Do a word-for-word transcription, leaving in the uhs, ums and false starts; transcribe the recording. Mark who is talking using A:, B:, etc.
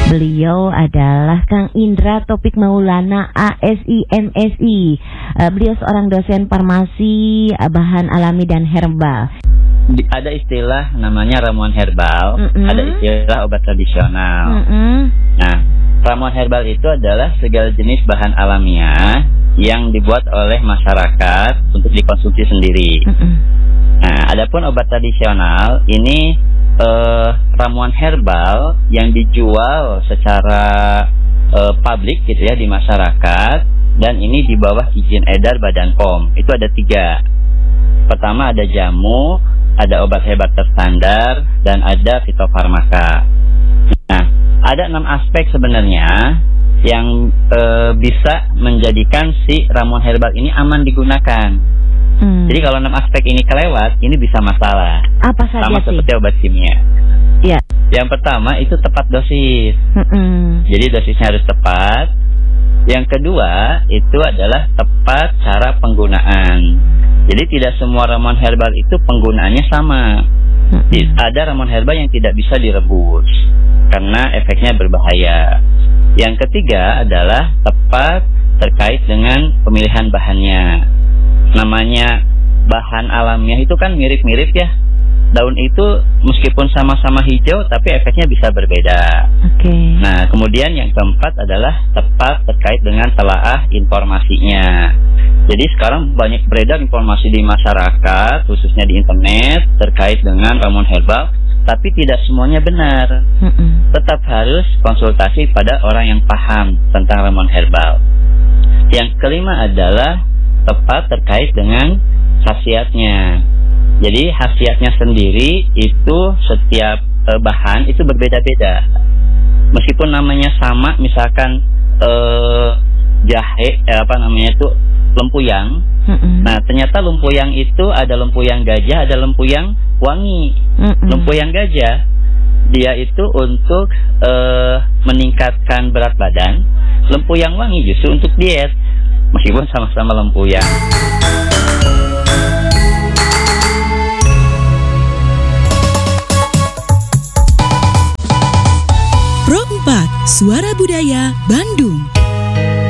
A: Beliau adalah Kang Indra Taufik Maulana, A S I M Si. Uh, beliau seorang dosen farmasi, uh, bahan alami dan herbal.
B: Ada istilah namanya ramuan herbal,
A: Mm-mm.
B: ada istilah obat tradisional.
A: Mm-mm.
B: Nah, ramuan herbal itu adalah segala jenis bahan alamiah yang dibuat oleh masyarakat untuk dikonsumsi sendiri.
A: Mm-mm.
B: Nah, adapun obat tradisional ini eh, ramuan herbal yang dijual secara eh, publik gitu ya di masyarakat, dan ini di bawah izin edar Badan P O M. Itu ada tiga. Pertama ada jamu, ada obat herbal terstandar, dan ada fitofarmaka. Nah, ada enam aspek sebenarnya yang e, bisa menjadikan si ramuan herbal ini aman digunakan. Hmm. Jadi kalau enam aspek ini kelewat, ini bisa masalah.
A: Apa saja
B: sama
A: sih?
B: Seperti obat kimia.
A: Ya.
B: Yang pertama itu tepat dosis. Mm-mm. Jadi dosisnya harus tepat. Yang kedua itu adalah tepat cara penggunaan. Jadi tidak semua ramuan herbal itu penggunaannya sama. Mm-mm. Ada ramuan herbal yang tidak bisa direbus karena efeknya berbahaya. Yang ketiga adalah tepat terkait dengan pemilihan bahannya. Namanya bahan alamiah itu kan mirip-mirip ya. Daun itu meskipun sama-sama hijau tapi efeknya bisa berbeda. Oke. Okay. Nah, kemudian yang keempat adalah tepat terkait dengan telaah informasinya. Jadi sekarang banyak beredar informasi di masyarakat, khususnya di internet terkait dengan ramuan herbal, tapi tidak semuanya benar. Mm-mm. Tetap harus konsultasi pada orang yang paham tentang ramuan herbal. Yang kelima adalah tepat terkait dengan khasiatnya. Jadi khasiatnya sendiri itu setiap e, bahan itu berbeda-beda. Meskipun namanya sama, misalkan e, jahe, eh, apa namanya itu lempuyang. Mm-mm. Nah, ternyata lempuyang itu ada lempuyang gajah, ada lempuyang wangi. Mm-mm. Lempuyang gajah dia itu untuk e, meningkatkan berat badan. Lempuyang wangi justru untuk diet. Meskipun sama-sama lempuyang.
C: Pro empat Suara Budaya Bandung.